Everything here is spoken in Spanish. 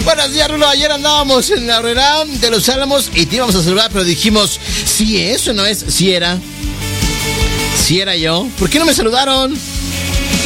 Buenos días, Rulo. Ayer andábamos en la Herrera de los Álamos y te íbamos a saludar, pero dijimos, si eso no es, si era yo. ¿Por qué no me saludaron?